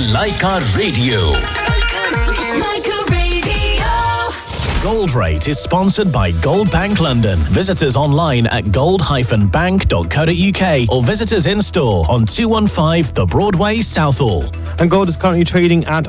Laika Radio. Laika Radio. Gold Rate is sponsored by Gold Bank London. Visit us online at gold-bank.co.uk or visit us in store on 215 The Broadway, Southall. And gold is currently trading at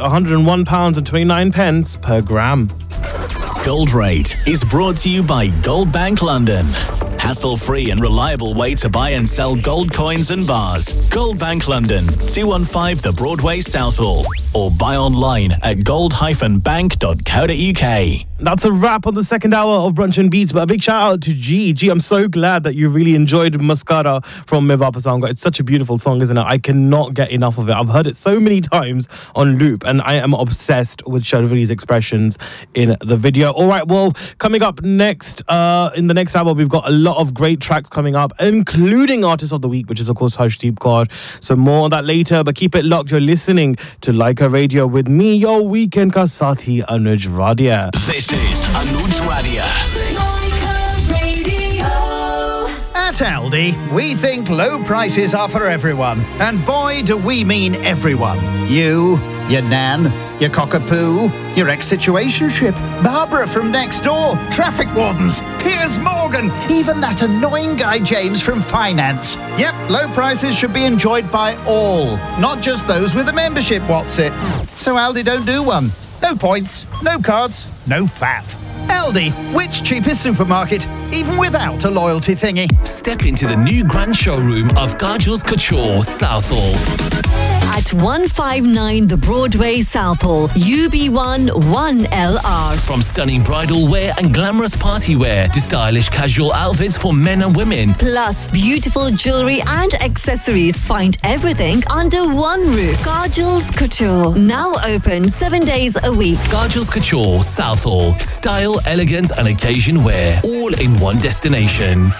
£101.29 per gram. Gold Rate is brought to you by Gold Bank London. Hassle-free and reliable way to buy and sell gold coins and bars. Gold Bank London, 215 The Broadway, Southall. Or buy online at gold-bank.co.uk. That's a wrap on the second hour of Brunch and Beats, but a big shout out to G. G, I'm so glad that you really enjoyed Mascara from Miva Pasanga. It's such a beautiful song, isn't it? I cannot get enough of it. I've heard it so many times on loop, and I am obsessed with Sharvari's expressions in the video. All right, well, coming up next, in the next hour, we've got a lot of great tracks coming up, including Artist of the Week, which is, of course, Harshdeep Kaur. So more on that later, but keep it locked. You're listening to Laika Radio with me, your weekend ka sathi, Anuj Radia. This is Anuj Radia. Laika Radio. At Aldi, we think low prices are for everyone. And boy, do we mean everyone. You, your nan, your cockapoo, your ex-situationship, Barbara from next door, traffic wardens, Piers Morgan, even that annoying guy James from finance. Yep, low prices should be enjoyed by all, not just those with a membership, what's it? So Aldi don't do one. No points, no cards, no faff. Aldi, which cheapest supermarket, even without a loyalty thingy. Step into the new grand showroom of Kajal's Couture, Southall. At 159 The Broadway, Southall, UB1 1LR. From stunning bridal wear and glamorous party wear to stylish casual outfits for men and women. Plus beautiful jewellery and accessories. Find everything under one roof. Kajal's Couture. Now open 7 days a week. Kajal's Couture, Southall. Style, elegance and occasion wear. All in one destination.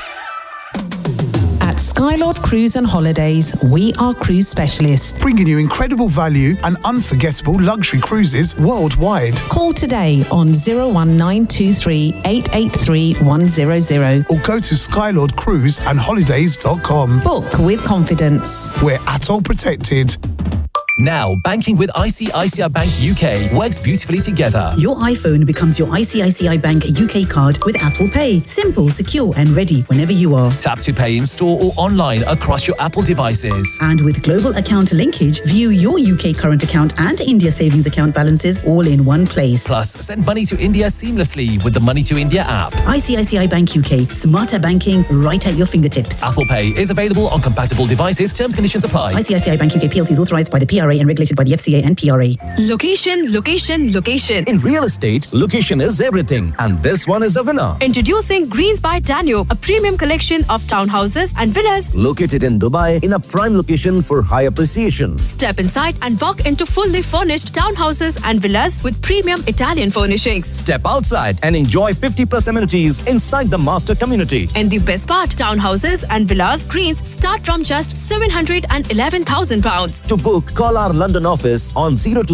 Skylord Cruise and Holidays, we are cruise specialists. Bringing you incredible value and unforgettable luxury cruises worldwide. Call today on 01923 883 100. Or go to skylordcruiseandholidays.com. Book with confidence. We're ATOL protected. Now, banking with ICICI Bank UK works beautifully together. Your iPhone becomes your ICICI Bank UK card with Apple Pay. Simple, secure and ready whenever you are. Tap to pay in store or online across your Apple devices. And with global account linkage, view your UK current account and India savings account balances all in one place. Plus, send money to India seamlessly with the Money to India app. ICICI Bank UK. Smarter banking right at your fingertips. Apple Pay is available on compatible devices. Terms and conditions apply. ICICI Bank UK PLC is authorised by the PRA and regulated by the FCA and PRA. Location, location, location. In real estate, location is everything. And this one is a winner. Introducing Greens by Danube, a premium collection of townhouses and villas. Located in Dubai in a prime location for high appreciation. Step inside and walk into fully furnished townhouses and villas with premium Italian furnishings. Step outside and enjoy 50+ amenities inside the master community. And the best part, townhouses and villas Greens start from just £711,000. To book, call our London office on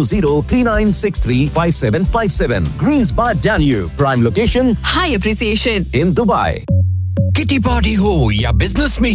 020-3963-5757. Greens by Danube. Prime location. High appreciation. In Dubai. Kitty party हो या business meeting